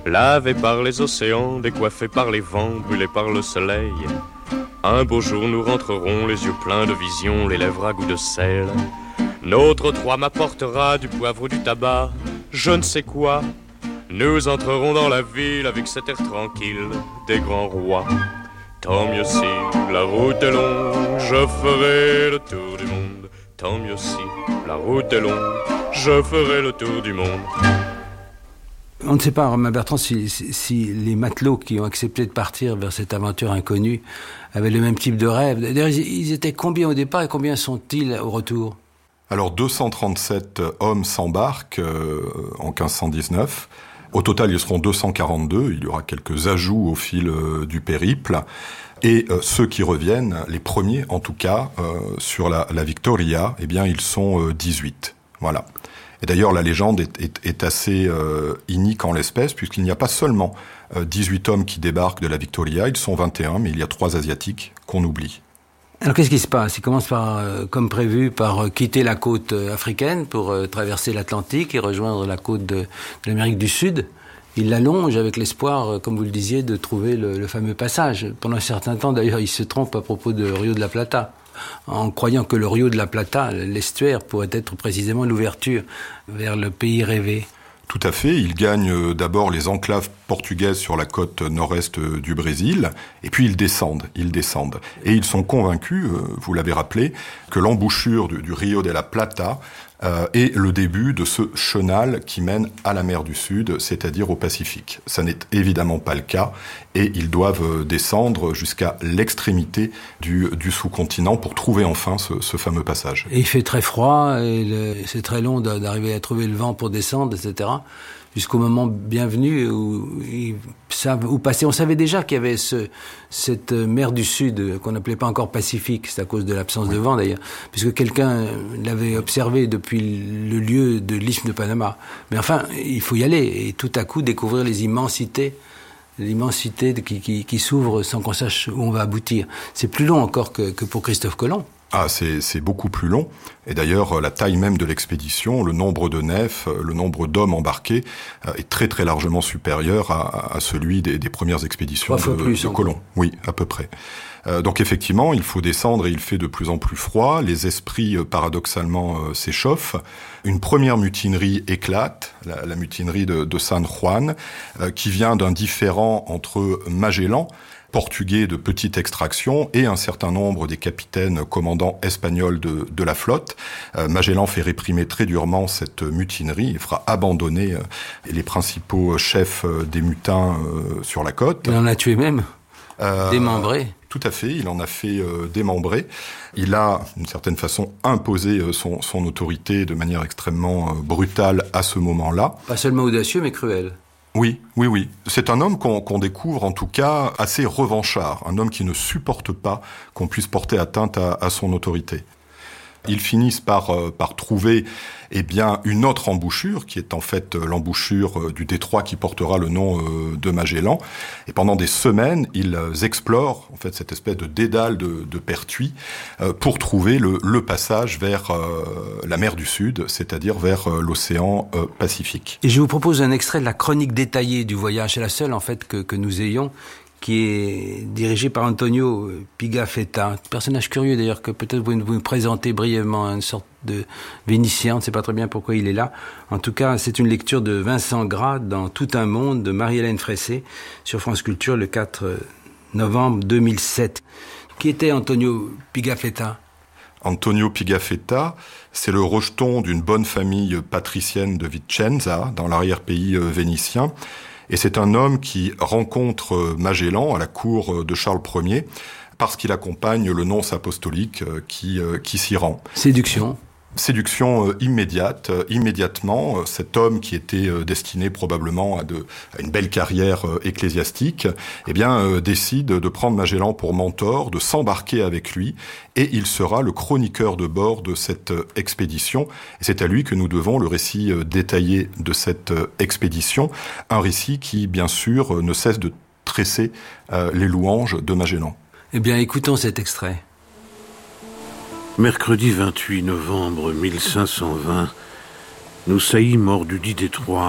Lavés par les océans, décoiffés par les vents, brûlés par le soleil. Un beau jour nous rentrerons, les yeux pleins de vision, les lèvres à goût de sel. Notre Troie m'apportera du poivre ou du tabac, je ne sais quoi. Nous entrerons dans la ville avec cet air tranquille des grands rois. Tant mieux si la route est longue, je ferai le tour du monde. Tant mieux si la route est longue, je ferai le tour du monde. On ne sait pas, Romain Bertrand, si les matelots qui ont accepté de partir vers cette aventure inconnue avaient le même type de rêve. D'ailleurs, ils étaient combien au départ et combien sont-ils au retour ? Alors 237 hommes s'embarquent en 1519. Au total, ils seront 242. Il y aura quelques ajouts au fil du périple. Et ceux qui reviennent, les premiers en tout cas, sur la Victoria, eh bien, ils sont 18. Voilà. Et d'ailleurs, la légende est assez inique en l'espèce, puisqu'il n'y a pas seulement 18 hommes qui débarquent de la Victoria, ils sont 21, mais il y a 3 Asiatiques qu'on oublie. Alors qu'est-ce qui se passe ? Ils commencent par, comme prévu, par quitter la côte africaine pour traverser l'Atlantique et rejoindre la côte de l'Amérique du Sud. Ils l'allongent avec l'espoir, comme vous le disiez, de trouver le fameux passage. Pendant un certain temps, d'ailleurs, ils se trompent à propos de Rio de la Plata, en croyant que le Rio de la Plata, l'estuaire, pourrait être précisément l'ouverture vers le pays rêvé. Tout à fait. Ils gagnent d'abord les enclaves portugaises sur la côte nord-est du Brésil, et puis ils descendent. Et ils sont convaincus, vous l'avez rappelé, que l'embouchure du Rio de la Plata est le début de ce chenal qui mène à la mer du Sud, c'est-à-dire au Pacifique. Ça n'est évidemment pas le cas, et ils doivent descendre jusqu'à l'extrémité du sous-continent pour trouver enfin ce fameux passage. Et il fait très froid, et c'est très long d'arriver à trouver le vent pour descendre, etc. Jusqu'au moment bienvenu où ils savent où passer. On savait déjà qu'il y avait cette mer du Sud qu'on n'appelait pas encore Pacifique, c'est à cause de l'absence de vent d'ailleurs, puisque quelqu'un l'avait observé depuis le lieu de l'isthme de Panama. Mais enfin, il faut y aller et tout à coup découvrir l'immensité qui s'ouvre sans qu'on sache où on va aboutir. C'est plus long encore que pour Christophe Colomb. Ah, c'est beaucoup plus long. Et d'ailleurs, la taille même de l'expédition, le nombre de nefs, le nombre d'hommes embarqués est très très largement supérieur à celui des premières expéditions de Colomb. Oui, à peu près. Donc effectivement, il faut descendre et il fait de plus en plus froid. Les esprits, paradoxalement, s'échauffent. Une première mutinerie éclate, la mutinerie de San Juan, qui vient d'un différend entre Magellan, portugais de petite extraction, et un certain nombre des capitaines commandants espagnols de la flotte. Magellan fait réprimer très durement cette mutinerie et fera abandonner les principaux chefs des mutins sur la côte. Il en a tué même, démembré. Tout à fait, il en a fait démembrer. Il a, d'une certaine façon, imposé son autorité de manière extrêmement brutale à ce moment-là. Pas seulement audacieux, mais cruel. Oui. C'est un homme qu'on découvre en tout cas assez revanchard, un homme qui ne supporte pas qu'on puisse porter atteinte à son autorité. Ils finissent par trouver une autre embouchure, qui est en fait l'embouchure du détroit qui portera le nom de Magellan. Et pendant des semaines, ils explorent en fait cette espèce de dédale de Pertuis pour trouver le passage vers la mer du Sud, c'est-à-dire vers l'océan Pacifique. Et je vous propose un extrait de la chronique détaillée du voyage. C'est la seule en fait que nous ayons, qui est dirigé par Antonio Pigafetta, personnage curieux d'ailleurs que peut-être vous nous présentez brièvement, une sorte de Vénitien, on ne sait pas très bien pourquoi il est là. En tout cas, c'est une lecture de Vincent Gras dans Tout un monde de Marie-Hélène Fressé sur France Culture le 4 novembre 2007. Qui était Antonio Pigafetta ? Antonio Pigafetta, c'est le rejeton d'une bonne famille patricienne de Vicenza, dans l'arrière-pays vénitien. Et c'est un homme qui rencontre Magellan à la cour de Charles Ier parce qu'il accompagne le nonce apostolique qui s'y rend. Séduction immédiatement. Cet homme qui était destiné probablement à une belle carrière ecclésiastique, décide de prendre Magellan pour mentor, de s'embarquer avec lui, et il sera le chroniqueur de bord de cette expédition. Et c'est à lui que nous devons le récit détaillé de cette expédition, un récit qui, bien sûr, ne cesse de tresser les louanges de Magellan. Eh bien, écoutons cet extrait. Mercredi 28 novembre 1520, nous saillîmes hors du dit détroit